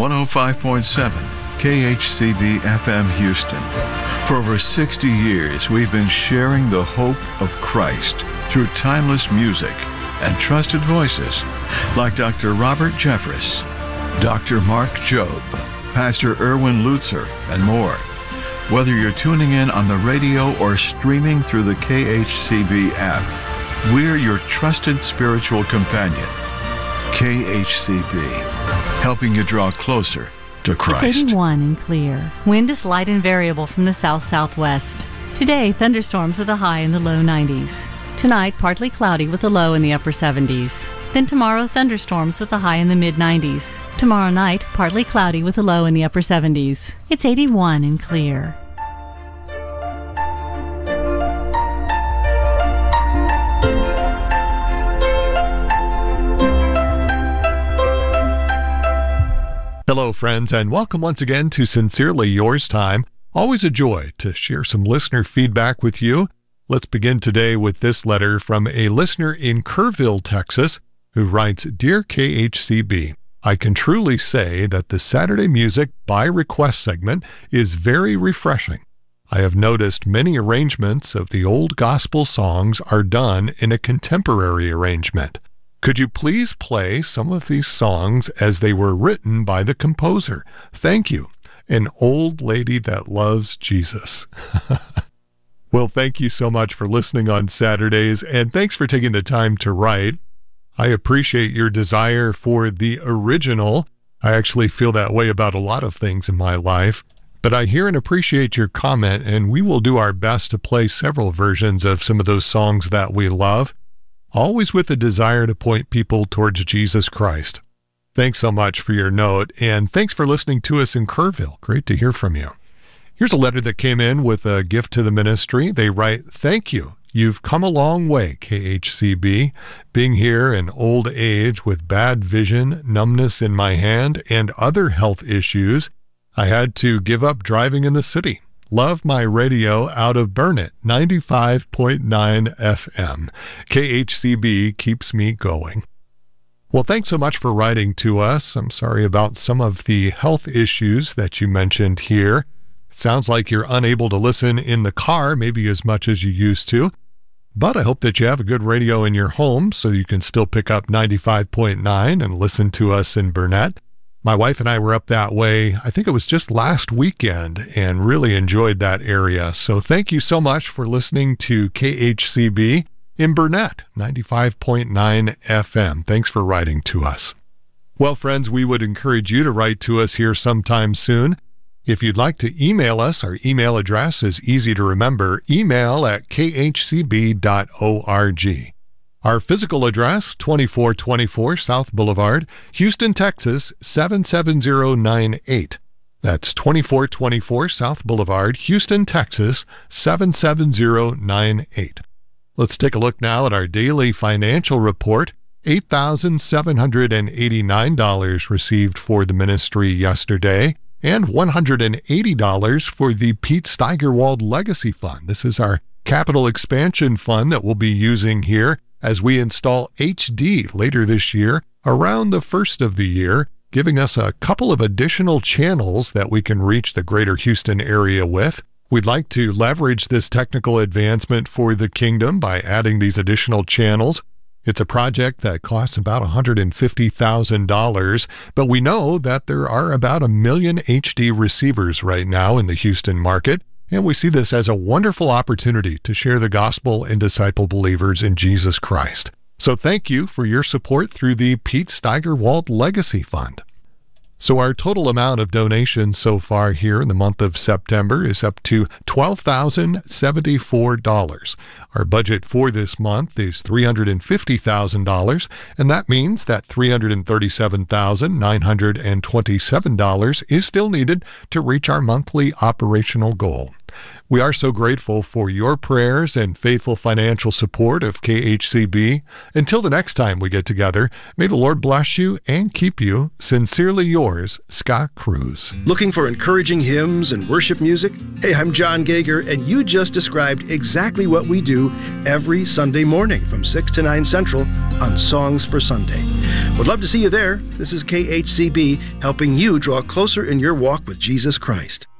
105.7 KHCB FM Houston. For over 60 years, we've been sharing the hope of Christ through timeless music and trusted voices like Dr. Robert Jeffress, Dr. Mark Jobe, Pastor Erwin Lutzer, and more. Whether you're tuning in on the radio or streaming through the KHCB app, we're your trusted spiritual companion. KHCB, helping you draw closer to Christ. It's 81 and clear. Wind is light and variable from the south-southwest. Today, thunderstorms with a high in the low 90s. Tonight, partly cloudy with a low in the upper 70s. Then tomorrow, thunderstorms with a high in the mid-90s. Tomorrow night, partly cloudy with a low in the upper 70s. It's 81 and clear. Hello, friends, and welcome once again to Sincerely Yours Time. Always a joy to share some listener feedback with you. Let's begin today with this letter from a listener in Kerrville, Texas, who writes, Dear KHCB, I can truly say that the Saturday Music by Request segment is very refreshing. I have noticed many arrangements of the old gospel songs are done in a contemporary arrangement. Could you please play some of these songs as they were written by the composer? Thank you. An old lady that loves Jesus. Well, thank you so much for listening on Saturdays, and thanks for taking the time to write. I appreciate your desire for the original. I actually feel that way about a lot of things in my life. But I hear and appreciate your comment, and we will do our best to play several versions of some of those songs that we love, always with a desire to point people towards Jesus Christ. Thanks so much for your note, and thanks for listening to us in Kerrville. Great to hear from you. Here's a letter that came in with a gift to the ministry. They write, Thank you. You've come a long way, KHCB. Being here in old age with bad vision, numbness in my hand, and other health issues, I had to give up driving in the city. Love my radio out of Burnett, 95.9 FM. KHCB keeps me going. Well, thanks so much for writing to us. I'm sorry about some of the health issues that you mentioned here. It sounds like you're unable to listen in the car, maybe as much as you used to. But I hope that you have a good radio in your home so you can still pick up 95.9 and listen to us in Burnett. My wife and I were up that way, I think it was just last weekend, and really enjoyed that area. So thank you so much for listening to KHCB in Burnett, 95.9 FM. Thanks for writing to us. Well, friends, we would encourage you to write to us here sometime soon. If you'd like to email us, our email address is easy to remember, email@khcb.org. Our physical address, 2424 South Boulevard, Houston, Texas, 77098. That's 2424 South Boulevard, Houston, Texas, 77098. Let's take a look now at our daily financial report. $8,789 received for the ministry yesterday, and $180 for the Pete Steigerwald Legacy Fund. This is our capital expansion fund that we'll be using here as we install HD later this year, around the first of the year, giving us a couple of additional channels that we can reach the greater Houston area with. We'd like to leverage this technical advancement for the kingdom by adding these additional channels. It's a project that costs about $150,000, but we know that there are about 1 million HD receivers right now in the Houston market. And we see this as a wonderful opportunity to share the gospel and disciple believers in Jesus Christ. So thank you for your support through the Pete Steigerwald Legacy Fund. So our total amount of donations so far here in the month of September is up to $12,074. Our budget for this month is $350,000, and that means that $337,927 is still needed to reach our monthly operational goal. We are so grateful for your prayers and faithful financial support of KHCB. Until the next time we get together, may the Lord bless you and keep you. Sincerely yours, Scott Cruz. Looking for encouraging hymns and worship music? Hey, I'm John Gager, and you just described exactly what we do every Sunday morning from 6 to 9 Central on Songs for Sunday. Would love to see you there. This is KHCB, helping you draw closer in your walk with Jesus Christ.